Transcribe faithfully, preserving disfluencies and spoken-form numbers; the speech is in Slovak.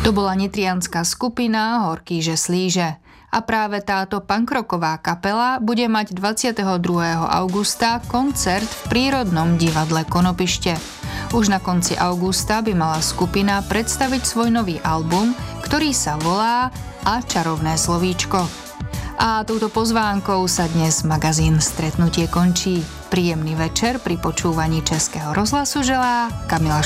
To bola nitrianská skupina Horkýže Slíže. A práve táto punkroková kapela bude mať dvadsiateho druhého augusta koncert v prírodnom divadle Konopište. Už na konci augusta by mala skupina predstaviť svoj nový album, ktorý sa volá A čarovné slovíčko. A touto pozvánkou sa dnes magazín Stretnutie končí. Príjemný večer pri počúvaní Českého rozhlasu želá Kamila